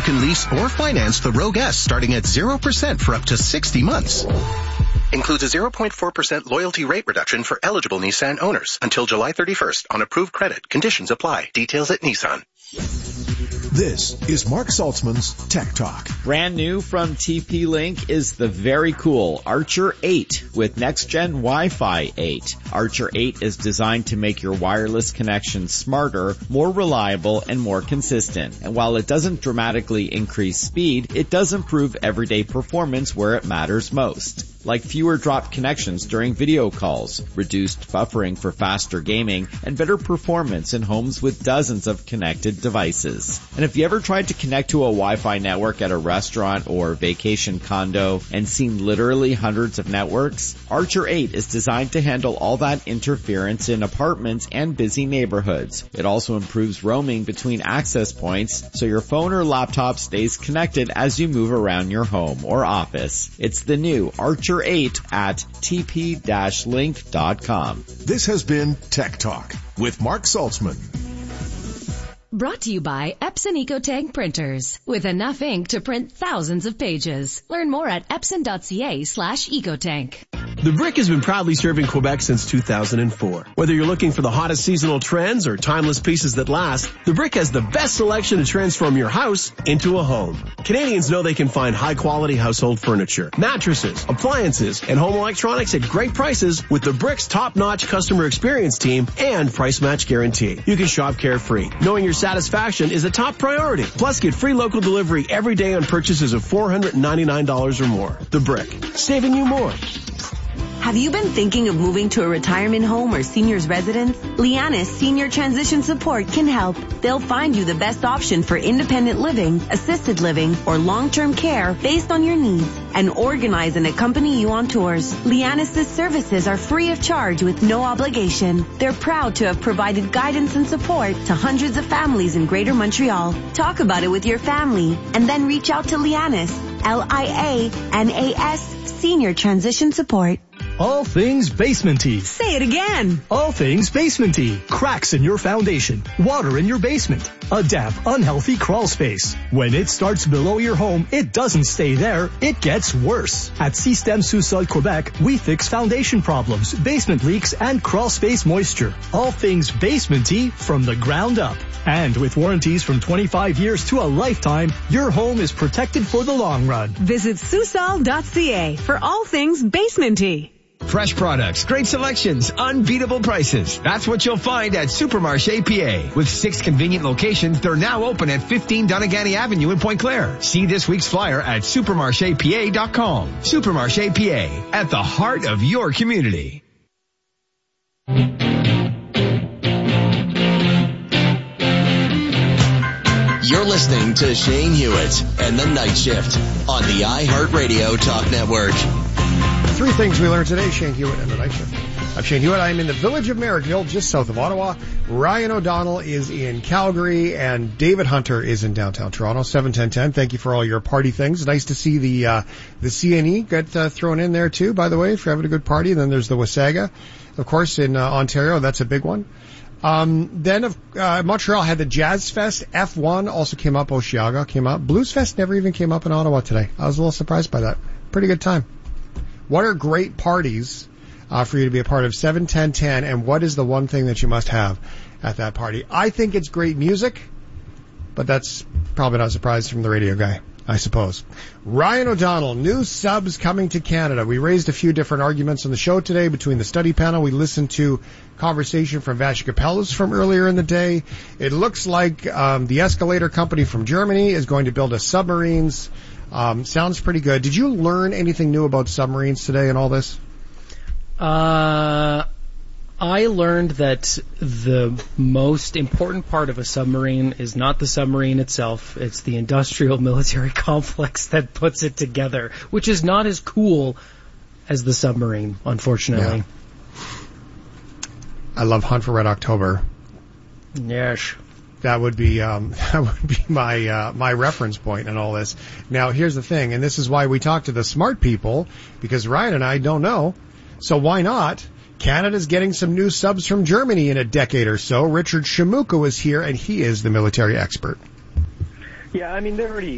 can lease or finance the Rogue S starting at 0% for up to 60 months. Includes a 0.4% loyalty rate reduction for eligible Nissan owners until July 31st on approved credit. Conditions apply. Details at Nissan. This is Mark Saltzman's Tech Talk. Brand new from TP-Link is the very cool Archer 8 with next-gen Wi-Fi 8. Archer 8 is designed to make your wireless connection smarter, more reliable, and more consistent. And while it doesn't dramatically increase speed, it does improve everyday performance where it matters most. Like fewer dropped connections during video calls, reduced buffering for faster gaming, and better performance in homes with dozens of connected devices. And if you ever tried to connect to a Wi-Fi network at a restaurant or vacation condo and seen literally hundreds of networks, Archer 8 is designed to handle all that interference in apartments and busy neighborhoods. It also improves roaming between access points so your phone or laptop stays connected as you move around your home or office. It's the new Archer 8 at tp-link.com. This has been Tech Talk with Mark Saltzman. Brought to you by Epson EcoTank printers. With enough ink to print thousands of pages. Learn more at epson.ca/ecotank. The Brick has been proudly serving Quebec since 2004. Whether you're looking for the hottest seasonal trends or timeless pieces that last, The Brick has the best selection to transform your house into a home. Canadians know they can find high-quality household furniture, mattresses, appliances, and home electronics at great prices with The Brick's top-notch customer experience team and price match guarantee. You can shop carefree, knowing your satisfaction is a top priority. Plus, get free local delivery every day on purchases of $499 or more. The Brick, saving you more. Have you been thinking of moving to a retirement home or senior's residence? Lianis Senior Transition Support can help. They'll find you the best option for independent living, assisted living, or long-term care based on your needs and organize and accompany you on tours. Lianis' services are free of charge with no obligation. They're proud to have provided guidance and support to hundreds of families in Greater Montreal. Talk about it with your family and then reach out to Lianis, Lianas Senior Transition Support. All things basementy. Say it again. All things basementy. Cracks in your foundation. Water in your basement. A damp, unhealthy crawl space. When it starts below your home, it doesn't stay there. It gets worse. At Système Sous-Sol Quebec, we fix foundation problems, basement leaks, and crawl space moisture. All things basementy from the ground up. And with warranties from 25 years to a lifetime, your home is protected for the long run. Visit Sousol.ca for all things basementy. Fresh products, great selections, unbeatable prices. That's what you'll find at Supermarché PA. With 6 convenient locations, they're now open at 15 Doneganny Avenue in Pointe Claire. See this week's flyer at supermarchepa.com. Supermarché PA, at the heart of your community. You're listening to Shane Hewitt and the Night Shift on the iHeartRadio Talk Network. 3 things we learned today, Shane Hewitt and the Night Shift. I'm Shane Hewitt. I'm in the village of Merrickville, just south of Ottawa. Ryan O'Donnell is in Calgary, and David Hunter is in downtown Toronto. 71010. Thank you for all your party things. Nice to see the CNE get thrown in there too, by the way, if you're having a good party. Then there's the Wasaga, of course, in Ontario. That's a big one. Then Montreal had the Jazz Fest. F1 also came up. Osheaga came up. Blues Fest never even came up in Ottawa today. I was a little surprised by that. Pretty good time. What are great parties for you to be a part of? 71010, and what is the one thing that you must have at that party? I think it's great music, but that's probably not a surprise from the radio guy, I suppose. Ryan O'Donnell, new subs coming to Canada. We raised a few different arguments on the show today between the study panel. We listened to conversation from Vashikapellas from earlier in the day. It looks like the escalator company from Germany is going to build us submarines. Sounds pretty good. Did you learn anything new about submarines today and all this? I learned that the most important part of a submarine is not the submarine itself. It's the industrial military complex that puts it together, which is not as cool as the submarine, unfortunately. Yeah. I love Hunt for Red October. Yes. That would be my reference point in all this. Now, here's the thing, and this is why we talk to the smart people, because Ryan and I don't know. So why not? Canada's getting some new subs from Germany in a decade or so. Richard Shamuko is here, and he is the military expert. Yeah, I mean, they're already